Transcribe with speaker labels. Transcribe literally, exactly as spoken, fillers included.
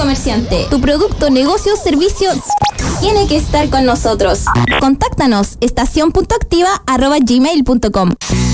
Speaker 1: comerciante. Tu producto, negocio o servicio tiene que estar con nosotros. Contáctanos estación punto activa arroba gmail punto com.